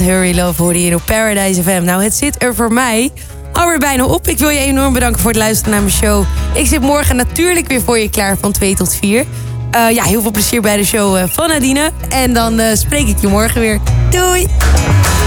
Hurry Love hoorde je op Paradise FM. Nou, het zit er voor mij alweer bijna op. Ik wil je enorm bedanken voor het luisteren naar mijn show. Ik zit morgen natuurlijk weer voor je klaar van 2 tot 4. Heel veel plezier bij de show van Nadine. En dan spreek ik je morgen weer. Doei!